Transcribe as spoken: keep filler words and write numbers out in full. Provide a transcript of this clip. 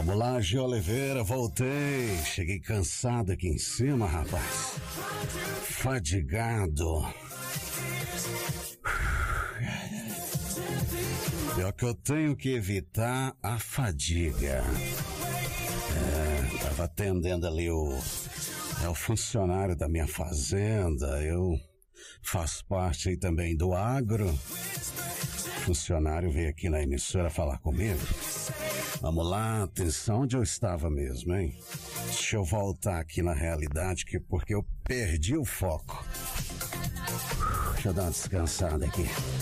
Vamos lá, G. Oliveira, voltei. Cheguei cansado aqui em cima, rapaz. Fadigado. Pior que eu tenho que evitar a fadiga. É, tava atendendo ali o... É o funcionário da minha fazenda. Eu faço parte aí também do agro. O funcionário veio aqui na emissora falar comigo. Vamos lá, atenção, onde eu estava mesmo, hein? Deixa eu voltar aqui na realidade, que porque eu perdi o foco. Deixa eu dar uma descansada aqui.